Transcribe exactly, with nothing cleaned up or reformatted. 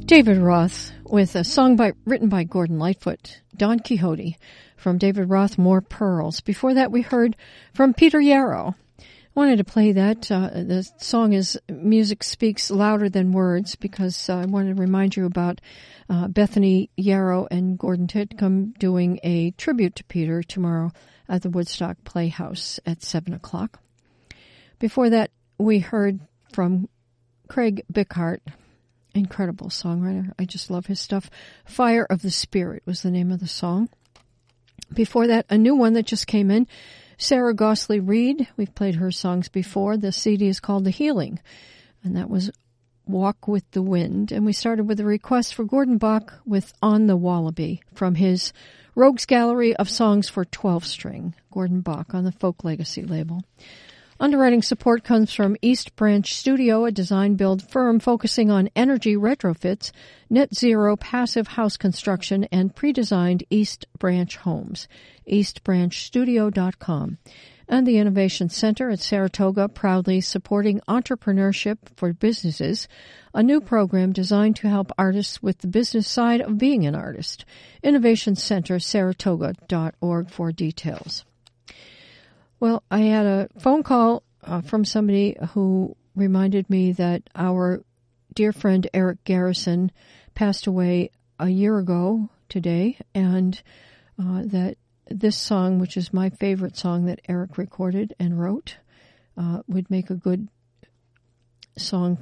David Roth with a song by written by Gordon Lightfoot, Don Quixote, from David Roth, More Pearls. Before that, we heard from Peter Yarrow. I wanted to play that. Uh, the song is Music Speaks Louder Than Words because uh, I wanted to remind you about uh, Bethany Yarrow and Gordon Titcomb doing a tribute to Peter tomorrow at the Woodstock Playhouse at seven o'clock. Before that, we heard from Craig Bickhart. Incredible songwriter. I just love his stuff. Fire of the Spirit was the name of the song. Before that, a new one that just came in, Sarah Gossley Reed. We've played her songs before. The C D is called The Healing, and that was Walk with the Wind. And we started with a request for Gordon Bach with On the Wallaby from his Rogues Gallery of Songs for twelve-string. Gordon Bach on the Folk Legacy label. Underwriting support comes from East Branch Studio, a design-build firm focusing on energy retrofits, net zero passive house construction, and pre-designed East Branch homes. east branch studio dot com. And the Innovation Center at Saratoga, proudly supporting entrepreneurship for businesses, a new program designed to help artists with the business side of being an artist. Innovation Center, saratoga dot org for details. Well, I had a phone call uh, from somebody who reminded me that our dear friend Eric Garrison passed away a year ago today, and uh, that this song, which is my favorite song that Eric recorded and wrote, uh, would make a good song